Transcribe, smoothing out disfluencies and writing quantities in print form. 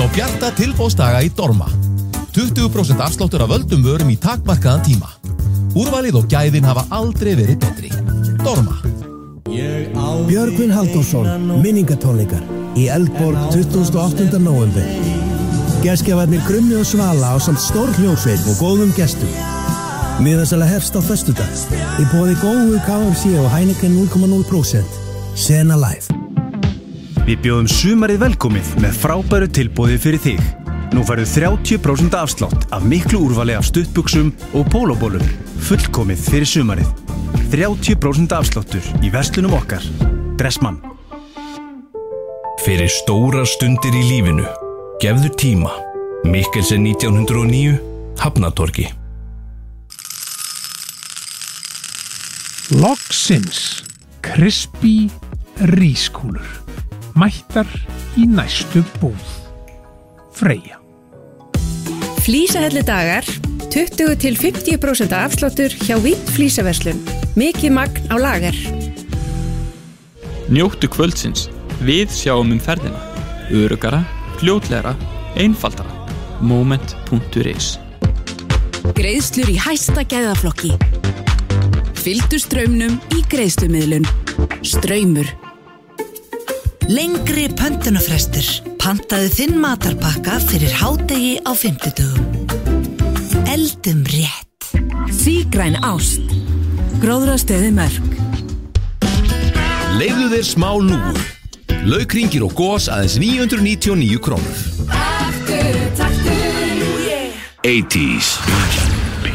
á bjarta tilboðsdaga í Dorma. 20% afsláttur af öldum vörum í takmarkaðan tíma. Úrvalið og gæðin hafa aldrei verið betri. Dorma. Björgvin Halldórsson, minningatónleikar í Eldborg 28. nóvember. Gestgjafarnir Krummi og Svala á samt stór hljómsveit og góðum gestum. Miðasala hefst á föstudag. Í boði góðu KFC og Heineken 0,0%. Sena Live. Við bjóðum sumarið velkomið með frábæru tilboði fyrir þig. Nú færðu 30% afslátt af miklu úrvali af stuttbuxum og pólóbólum. Fullkomið fyrir sumarið. 30% afsláttur í verslunum okkar. Dressmann. Fyrir stórar stundir í lífinu. Gefðu tíma. Mikkelsen 1909, Hafnatorgi. Loksins Crispy rískúlur mættar í næstu búð. Freyja. Flísahelludagar 20-50% afsláttur hjá Vitt flísaverslun. Mikið magn á lager. Njóttu kvöldsins. Við sjáum ferðina. Öruggara, fljótlegra, einfaldara. Moment.is. Greiðslur í hæsta gæðaflokki. Fylgdu straumnum í greiðslumiðlun. Straumur. Lengri pöntunarfrestur. Pantaðu þinn matarpakka fyrir hádegi á 50. Eldum rétt. Sígræn ást. Gróðrastöði Mörk. Leyfðu þér smá lúgu. Laukringir og gos aðeins 999 krónur. 80s.